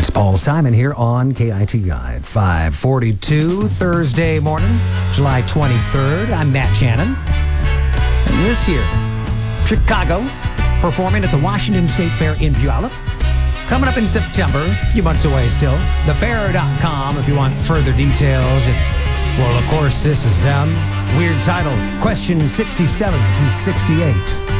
Thanks, Paul Simon here on KITI at 5:42 Thursday morning, July 23rd. I'm Matt Shannon. And this year, Chicago, performing at the Washington State Fair in Puyallup. Coming up in September, a few months away still. Thefair.com if you want further details. And, well, of course, this is them. Weird title, question 67 and 68.